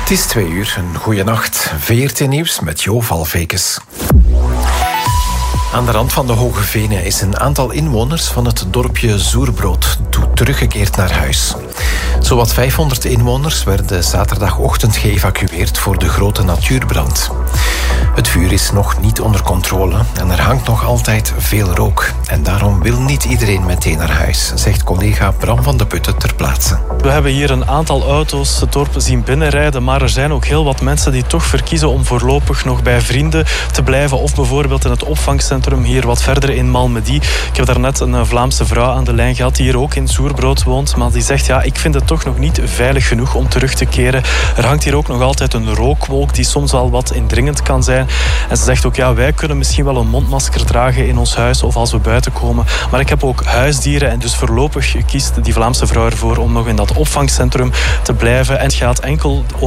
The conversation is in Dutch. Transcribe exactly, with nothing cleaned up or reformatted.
Het is twee uur, een goeie nacht. V R T Nieuws met Jo Valvekes. Aan de rand van de Hoge Venen is een aantal inwoners van het dorpje Zoerbrood teruggekeerd naar huis. Zowat vijfhonderd inwoners werden zaterdagochtend geëvacueerd voor de grote natuurbrand. Het vuur is nog niet onder controle en er hangt nog altijd veel rook. En daarom wil niet iedereen meteen naar huis, zegt collega Bram van de Putten ter plaatse. We hebben hier een aantal auto's het dorp zien binnenrijden, maar er zijn ook heel wat mensen die toch verkiezen om voorlopig nog bij vrienden te blijven of bijvoorbeeld in het opvangcentrum hier wat verder in Malmedy. Ik heb daarnet een Vlaamse vrouw aan de lijn gehad die hier ook in Zoerbrood woont, maar die zegt ja, ik vind het toch nog niet veilig genoeg om terug te keren. Er hangt hier ook nog altijd een rookwolk die soms wel wat indringend kan zijn. En ze zegt ook ja, wij kunnen misschien wel een mondmasker dragen in ons huis of als we buiten komen, maar ik heb ook huisdieren en dus voorlopig kiest die Vlaamse vrouw ervoor om nog in dat opvangcentrum te blijven en het gaat enkel over